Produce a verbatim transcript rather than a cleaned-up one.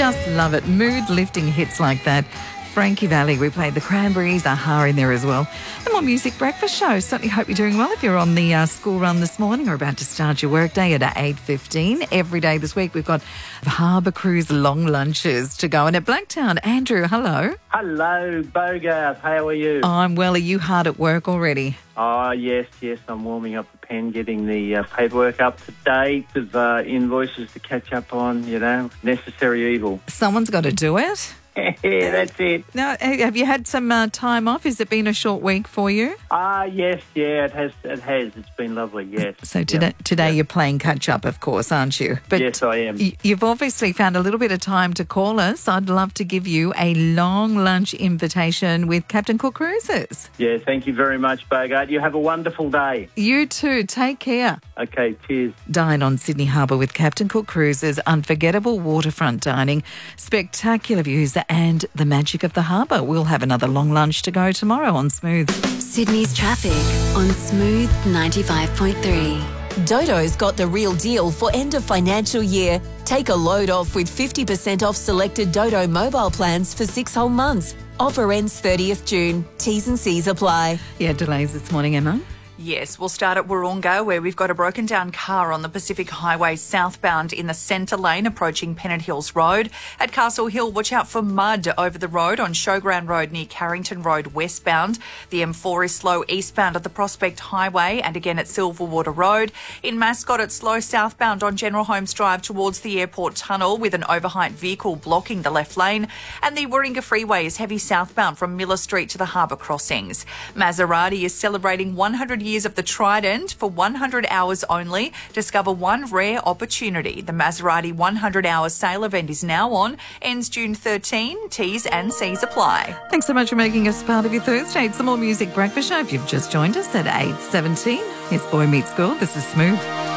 Just love it. Mood-lifting hits like that. Frankie Valli, we played the Cranberries, Aha in there as well. And more Music Breakfast Show. Certainly hope you're doing well if you're on the uh, school run this morning or about to start your workday at eight fifteen. Every day this week we've got Harbour Cruise long lunches to go. And at Blacktown, Andrew, hello. Hello, Bogart. How are you? I'm well. Are you hard at work already? Oh, yes, yes. I'm warming up the pen, getting the uh, paperwork up to date, of uh, invoices to catch up on, you know, necessary evil. Someone's got to do it. Yeah, that's it. Now, have you had some uh, time off? Has it been a short week for you? Ah, uh, yes, yeah, it has. It has. It's been lovely. Yes. So today, yep. today yep. you're playing catch up, of course, aren't you? But yes, I am. Y- you've obviously found a little bit of time to call us. I'd love to give you a long lunch invitation with Captain Cook Cruises. Yeah, thank you very much, Bogart. You have a wonderful day. You too. Take care. Okay, cheers. Dine on Sydney Harbour with Captain Cook Cruises. Unforgettable waterfront dining, spectacular views, and the magic of the harbour. We'll have another long lunch to go tomorrow on Smooth. Sydney's traffic on Smooth ninety-five point three. Dodo's got the real deal for end of financial year. Take a load off with fifty percent off selected Dodo mobile plans for six whole months. Offer ends thirtieth June. T's and C's apply. Yeah, delays this morning, Emma. Yes, we'll start at Wahroonga, where we've got a broken down car on the Pacific Highway southbound in the centre lane approaching Pennant Hills Road. At Castle Hill, watch out for mud over the road on Showground Road near Carrington Road westbound. The M four is slow eastbound at the Prospect Highway and again at Silverwater Road. In Mascot, it's slow southbound on General Holmes Drive towards the airport tunnel with an overheight vehicle blocking the left lane. And the Warringah Freeway is heavy southbound from Miller Street to the Harbour Crossings. Maserati is celebrating one hundred years of the Trident for one hundred hours only. Discover one rare opportunity. The Maserati one hundred hour sale event is now on. Ends June thirteenth. T's and C's apply. Thanks so much for making us part of your Thursday. It's the More Music Breakfast Show. If you've just joined us at eight seventeen, it's Boy Meets Girl. This is Smooth.